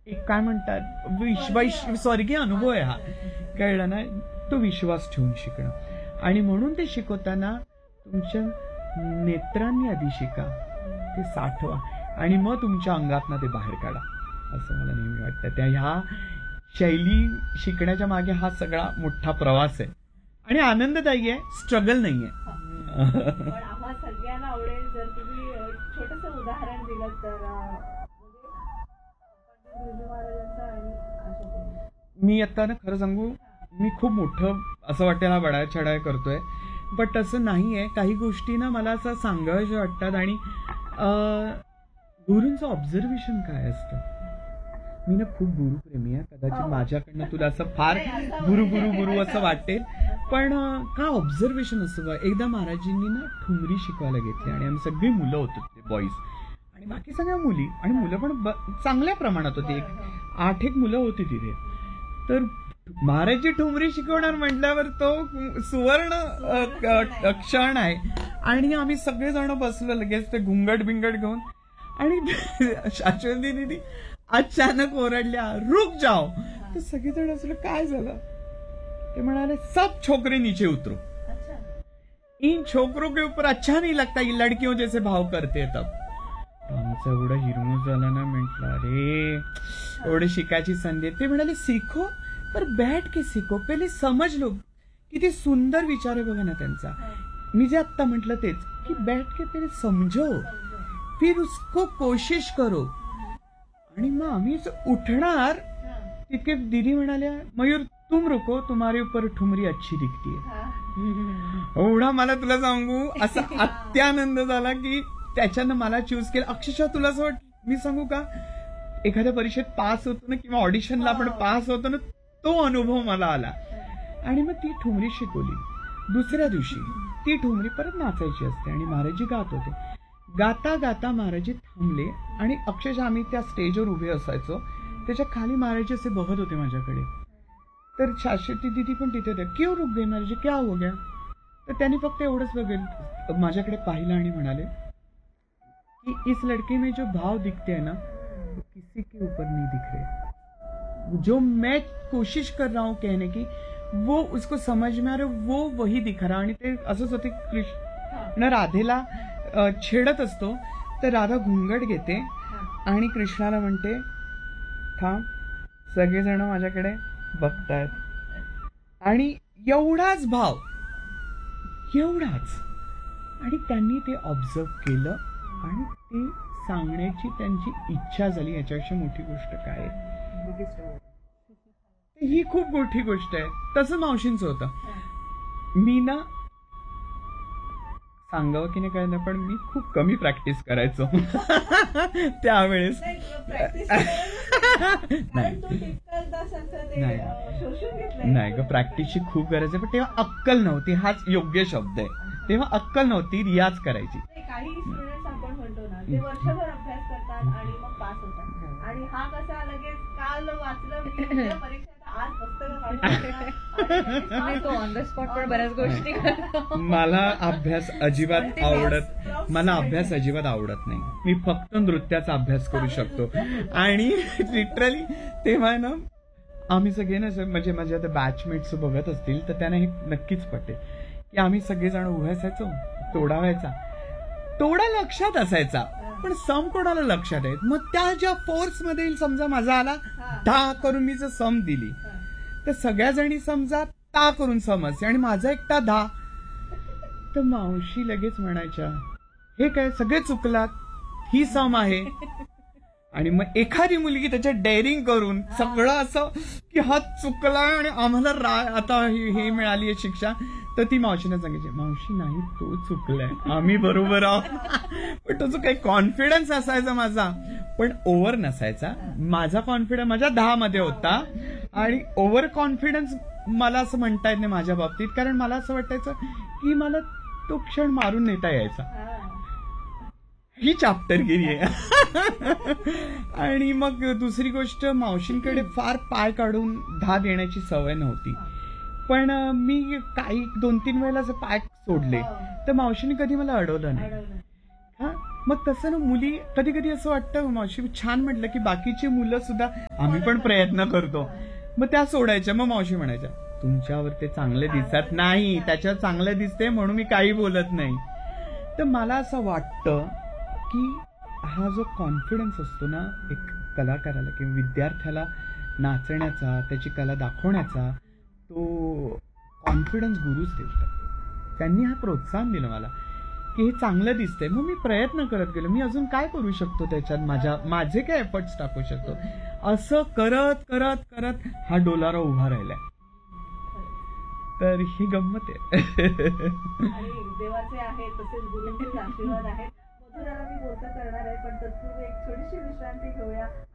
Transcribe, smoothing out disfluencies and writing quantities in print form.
एक काय म्हणतात स्वर्गीय अनुभव आहे हा, कळलं ना. तो विश्वास ठेवून शिकणं. आणि म्हणून ते शिकवताना तुमच्या नेत्रांनी आधी शिका, ते साठवा आणि मग तुमच्या अंगातनं ते बाहेर काढा, असं मला नेहमी वाटतं. त्या ह्या शैली शिकण्याच्या मागे हा सगळा मोठा प्रवास आहे आणि आनंददायी आहे, स्ट्रगल नाहीये. पण आम्हा सगळ्यांना आवडेल जर तुम्ही छोटंसं उदाहरण दिलं तर, मी आता ना खरं सांगू, मी खूप मोठं असं वाटेल हा बडाय चढाय करतोय, बट असं नाहीये. काही गोष्टी ना मला असं सांगाव्याशा वाटतात. आणि गुरूंचं ऑब्झर्वेशन काय असतं. मी ना खूप गुरुप्रेमी आहे. कदाचित माझ्याकडनं तुला असं फार गुरु गुरु गुरु असं वाटेल, पण का ऑब्झर्वेशन असतं. एकदा महाराजींनी ना ठुमरी शिकवायला घेतली आणि आम्ही सगळी मुलं होतो ते बॉईज आणि बाकी सगळ्या मुली, आणि मुलं पण चांगल्या प्रमाणात होती. 8 मुलं होती तिथे. तर महाराजी ठुमरी शिकवणार म्हटल्यावर तो सुवर्ण क्षण आहे. आणि आम्ही सगळेजण बसलो लगेच ते घुंगट बिंगट घेऊन, आणि शाश्वती दिदी अचानक ओरडल्या, रुक जाओ. तर सगळेजण असलं काय झालं. ते म्हणाले, सब छोकरे नीचे उतरो, इन छोकरों के ऊपर अच्छा नहीं लगता, ये लड़कियों जैसे भाव करते तब. आमचं एवढं हिरमूस झालं ना, म्हटलं अरे एवढी शिकायची संधी. ते म्हणाले, सीखो पर बैठ के सीखो, पहिले समज लो. किती सुंदर विचार आहे बघा ना त्यांचा. मी जे आत्ता म्हटलं तेच, की बैठ के पहिले समजो, फिर उसको कोशिश करो. आणि मग आम्ही उठणार तितके दीदी म्हणाल्या, मयूर तुम रुको, तुम्हारे ऊपर ठुमरी अच्छी दिखती है. एवढा मला तुला सांगू असा अत्यानंद झाला की त्याच्यानं मला चूज केलं. अक्षरशः तुला असं मी सांगू का, एखाद्या परीक्षेत पास होतो ना किंवा ऑडिशनला आपण पास होतो ना, तो अनुभव मला आला. आणि मग ती ठुमरी शिकवली. दुसऱ्या दिवशी ती ठुमरी परत नाचायची असते आणि महाराजी गात होते. गाता गाता महाराजी थांबले आणि अक्षरशः आम्ही त्या स्टेजवर उभे असायचो. त्याच्या खाली महाराजी असे बघत होते माझ्याकडे. तर शाश्वती दिदी पण तिथे होते. क्यों रुक गए महाराजी, क्या हो गया. तर त्यांनी फक्त एवढंच बघेल माझ्याकडे पाहिलं आणि म्हणाले कि इस लड़के में जो भाव दिखते हैं ना, वो किसी के ऊपर नहीं दिख रहे. जो मैं कोशिश कर रहा हूं कहने की, वो उसको समझ में आ रहा, वो वही दिख रहा. आणि ते असंच होते. कृष्ण राधेला छेडत असतो, तर राधा घुंगट घेते आणि कृष्णाला म्हणते, थांब, सगळेजण माझ्याकडे बघतायत. आणि एवढाच भाव, एवढाच. आणि त्यांनी ते ऑब्झर्व केलं आणि ते सांगण्याची त्यांची इच्छा झाली. याच्यापेक्षा मोठी गोष्ट काय आहे. ही खूप मोठी गोष्ट आहे. तसं मावशींचं होतं. मी ना सांगावं की नाही काय ना, पण मी खूप कमी प्रॅक्टिस करायचो त्यावेळेस. नाही ग, प्रॅक्टिसची खूप गरज आहे. पण तेव्हा अक्कल नव्हती, हाच योग्य शब्द आहे. तेव्हा अक्कल नव्हती, रियाज करायची. काही स्टुडंट्स आपण म्हणतो ना, ते वर्षभर अभ्यास करतात आणि मग पास होतात. आणि हा कसा लगेच काल वाचलं परीक्षेत आज पुस्तक ऑन द स्पॉट पण बऱ्याच गोष्टी. मला अभ्यास अजिबात आवडत नाही. मी फक्त नृत्याचा अभ्यास करू शकतो. आणि लिटरली तेव्हा ना आम्ही सगळे ना, म्हणजे माझ्या आता बॅचमेट्स बघत असतील तर त्यांना हे नक्कीच पटेल की आम्ही सगळेजण उभे असायचो. तोडा व्हायचा, तोडा लक्षात असायचा पण सम कोणाला लक्षात आहेत. मग त्या ज्या फोर्स मध्ये समजा माझा आला धा करून मी जर सम दिली, तर सगळ्या जणी समजा ता करून सम असते आणि माझा एकटा धा, तर मावशी लगेच म्हणायच्या, हे काय सगळे चुकलात, ही सम आहे. आणि मग एखादी मुलगी त्याच्यात डेअरिंग करून सगळं असं की हा चुकला आणि आम्हाला आता हे मिळाली आहे शिक्षा, तर ती मावशीने सांगायची, मावशी नाही तो चुकलाय, आम्ही बरोबर आहोत. पण तो जो काही कॉन्फिडन्स असायचा माझा, पण ओव्हर नसायचा. माझा कॉन्फिडन्स माझ्या 10 मध्ये होता आणि ओव्हर कॉन्फिडन्स मला असं म्हणता येत नाही माझ्या बाबतीत, कारण मला असं वाटायचं की मला तो क्षण मारून नेता यायचा. ही चाप्टरगिरी आहे. आणि मग दुसरी गोष्ट, मावशींकडे फार पाय काढून धा देण्याची सवय नव्हती. पण मी काही 2-3 वेळेला असं पाय सोडले तर मावशीने कधी मला अडवलं नाही. हा, मग तसं ना मुली कधी कधी असं वाटतं मावशी छान म्हटलं की बाकीची मुलं सुद्धा आम्ही पण प्रयत्न करतो, मग त्या सोडायच्या. मग मावशी म्हणायच्या तुमच्यावर ते चांगले दिसत नाही, त्याच्यावर चांगलं दिसते म्हणून मी काही बोलत नाही. तर मला असं वाटतं की हा जो कॉन्फिडन्स असतो ना एक कलाकाराला किंवा विद्यार्थ्याला नाचण्याचा, त्याची कला दाखवण्याचा, तो कॉन्फिडन्स गुरुच देतात. त्यांनी हा प्रोत्साहन दिलं मला की हे चांगलं दिसतंय, मग मी प्रयत्न करत गेलो, मी अजून काय करू शकतो त्याच्यात, माझे काय एफर्ट्स टाकू शकतो. असं करत करत करत हा डोलारा उभा राहिलाय. तर ही गंमत आहे. आणि देवाचे आहेत तसेच गुरुंचे आशीर्वाद आहेत. मधुराला मी बोलता करणार आहे, पण तत्पूर्वी एक छोटीशी विश्रांती घेऊया.